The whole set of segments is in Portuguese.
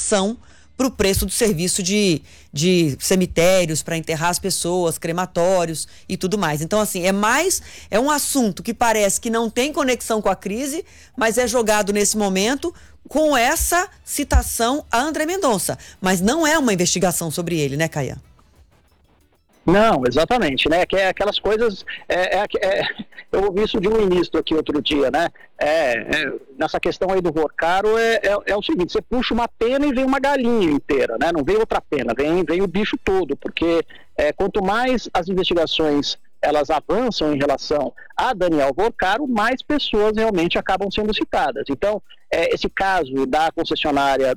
licitação para o preço do serviço de cemitérios, para enterrar as pessoas, crematórios e tudo mais. Então, assim, é um assunto que parece que não tem conexão com a crise, mas é jogado nesse momento com essa citação a André Mendonça. Mas não é uma investigação sobre ele, né, Caian? Não, exatamente, né? Que é aquelas coisas. Eu ouvi isso de um ministro aqui outro dia, né? Nessa questão aí do Vorcaro é o seguinte: você puxa uma pena e vem uma galinha inteira, né? Não vem outra pena, vem o bicho todo, porque quanto mais as investigações elas avançam em relação a Daniel Vorcaro, mais pessoas realmente acabam sendo citadas. Então, esse caso da concessionária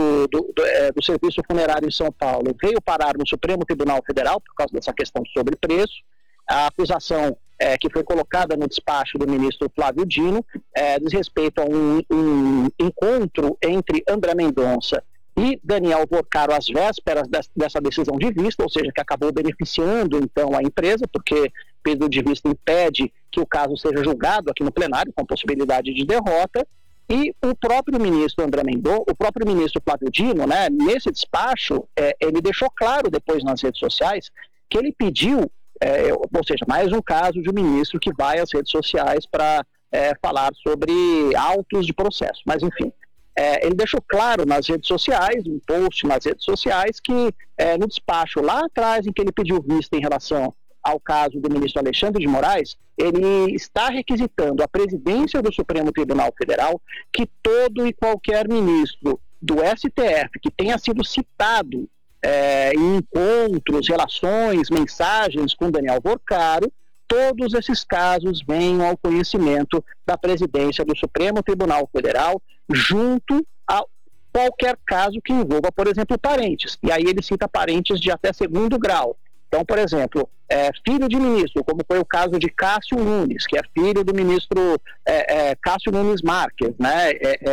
do serviço funerário em São Paulo veio parar no Supremo Tribunal Federal por causa dessa questão de sobrepreço. A acusação que foi colocada no despacho do ministro Flávio Dino diz respeito a um encontro entre André Mendonça e Daniel Vorcaro às vésperas dessa decisão de vista, ou seja, que acabou beneficiando então a empresa, porque pedido de vista impede que o caso seja julgado aqui no plenário, com possibilidade de derrota. E o próprio ministro André Mendonça, o próprio ministro Flávio Dino, né, nesse despacho, ele deixou claro depois nas redes sociais que ele pediu, ou seja, mais um caso de um ministro que vai às redes sociais para falar sobre autos de processo, mas enfim. Ele deixou claro nas redes sociais, um post nas redes sociais, que no despacho lá atrás, em que ele pediu vista em relação ao caso do ministro Alexandre de Moraes, ele está requisitando a presidência do Supremo Tribunal Federal que todo e qualquer ministro do STF que tenha sido citado em encontros, relações, mensagens com Daniel Vorcaro, todos esses casos venham ao conhecimento da presidência do Supremo Tribunal Federal, junto a qualquer caso que envolva, por exemplo, parentes. E aí ele cita parentes de até segundo grau. Então, por exemplo, filho de ministro, como foi o caso de Cássio Nunes, que é filho do ministro Cássio Nunes Marques, né?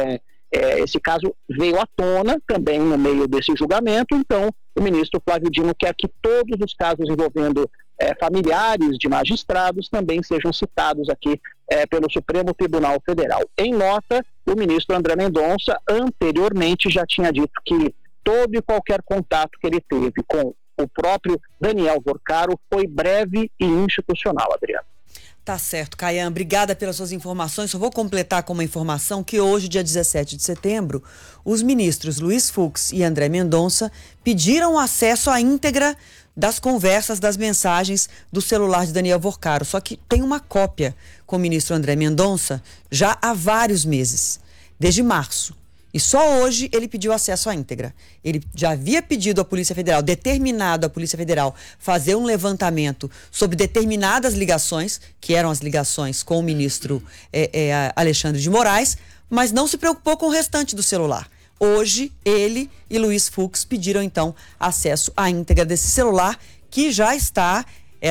Esse caso veio à tona também no meio desse julgamento, então o ministro Flávio Dino quer que todos os casos envolvendo familiares de magistrados também sejam citados aqui pelo Supremo Tribunal Federal. Em nota, o ministro André Mendonça anteriormente já tinha dito que todo e qualquer contato que ele teve com o próprio Daniel Vorcaro foi breve e institucional, Adriano. Tá certo, Caian. Obrigada pelas suas informações. Só vou completar com uma informação que hoje, dia 17 de setembro, os ministros Luiz Fux e André Mendonça pediram acesso à íntegra das conversas, das mensagens do celular de Daniel Vorcaro. Só que tem uma cópia com o ministro André Mendonça já há vários meses, desde março. E só hoje ele pediu acesso à íntegra. Ele já havia pedido à Polícia Federal, determinado à Polícia Federal, fazer um levantamento sobre determinadas ligações, que eram as ligações com o ministro Alexandre de Moraes, mas não se preocupou com o restante do celular. Hoje, ele e Luiz Fux pediram, então, acesso à íntegra desse celular, que já está,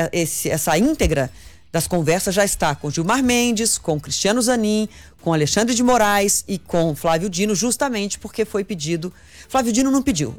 essa íntegra das conversas já está com Gilmar Mendes, com Cristiano Zanin, com Alexandre de Moraes e com Flávio Dino, justamente porque foi pedido. Flávio Dino não pediu,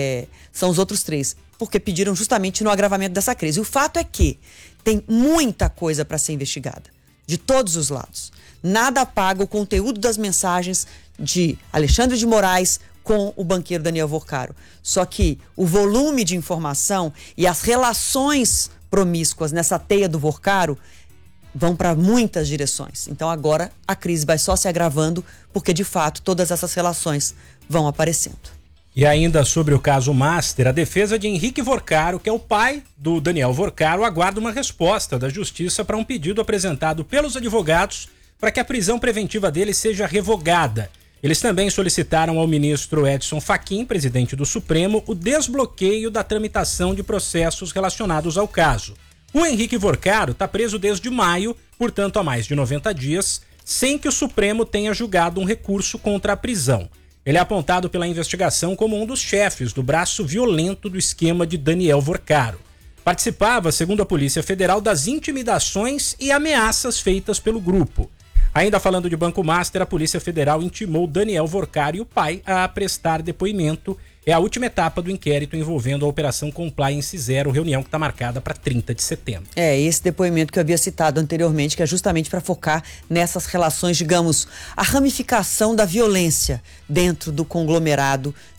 são os outros três, porque pediram justamente no agravamento dessa crise. O fato é que tem muita coisa para ser investigada, de todos os lados. Nada apaga o conteúdo das mensagens de Alexandre de Moraes com o banqueiro Daniel Vorcaro. Só que o volume de informação e as relações promíscuas nessa teia do Vorcaro vão para muitas direções. Então agora a crise vai só se agravando, porque de fato todas essas relações vão aparecendo. E ainda sobre o caso Master, a defesa de Henrique Vorcaro, que é o pai do Daniel Vorcaro, aguarda uma resposta da Justiça para um pedido apresentado pelos advogados para que a prisão preventiva dele seja revogada. Eles também solicitaram ao ministro Edson Fachin, presidente do Supremo, o desbloqueio da tramitação de processos relacionados ao caso. O Henrique Vorcaro está preso desde maio, portanto há mais de 90 dias, sem que o Supremo tenha julgado um recurso contra a prisão. Ele é apontado pela investigação como um dos chefes do braço violento do esquema de Daniel Vorcaro. Participava, segundo a Polícia Federal, das intimidações e ameaças feitas pelo grupo. Ainda falando de Banco Master, a Polícia Federal intimou Daniel Vorcaro e o pai a prestar depoimento. É a última etapa do inquérito envolvendo a Operação Compliance Zero, reunião que está marcada para 30 de setembro. Esse depoimento que eu havia citado anteriormente, que é justamente para focar nessas relações, digamos, a ramificação da violência dentro do conglomerado